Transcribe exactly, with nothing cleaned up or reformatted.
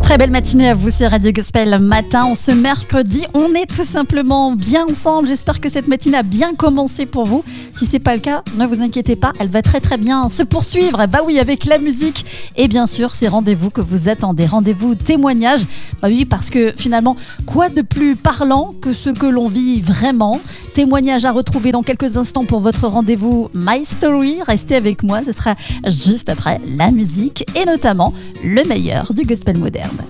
Très belle matinée à vous sur Radio Gospel Matin. On ce mercredi, on est tout simplement bien ensemble. J'espère que cette matinée a bien commencé pour vous. Si c'est pas le cas, ne vous inquiétez pas, elle va très très bien se poursuivre. Bah oui, avec la musique et bien sûr ces rendez-vous que vous attendez, rendez-vous témoignages. Bah oui, parce que finalement, quoi de plus parlant que ce que l'on vit vraiment? Témoignage à retrouver dans quelques instants pour votre rendez-vous My Story. Restez avec moi, ce sera juste après la musique et notamment le meilleur du gospel moderne.